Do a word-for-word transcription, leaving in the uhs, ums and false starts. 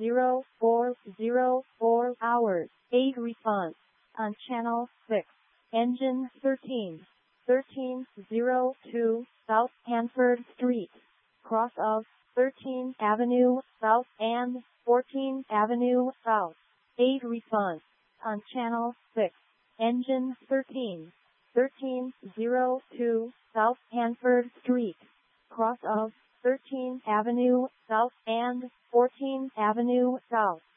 zero four zero four hours. eight response on channel six. Engine thirteen. thirteen oh two South Hanford Street, cross of thirteenth Avenue South and fourteenth Avenue South. eight response on channel six. Engine thirteen. thirteen oh two South Hanford Street, cross of thirteenth Avenue South and fourteenth Avenue South.